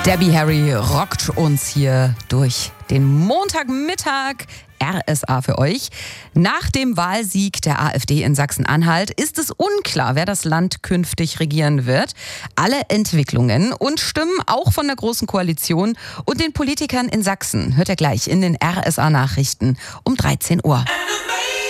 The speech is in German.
Debbie Harry rockt uns hier durch den Montagmittag. RSA für euch. Nach dem Wahlsieg der AfD in Sachsen-Anhalt ist es unklar, wer das Land künftig regieren wird. Alle Entwicklungen und Stimmen auch von der Großen Koalition und den Politikern in Sachsen hört ihr gleich in den RSA-Nachrichten um 13 Uhr.